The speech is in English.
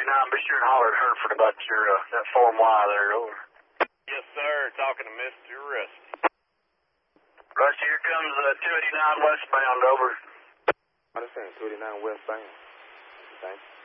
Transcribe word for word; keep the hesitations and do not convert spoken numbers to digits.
eighty-nine, be sure and holler at Hereford about your, uh, that Form Y there, over. Yes, sir. Talking to Mister Rusty. Rusty, here comes uh, two eighty-nine westbound, over. I understand, two eighty-nine westbound. Thanks.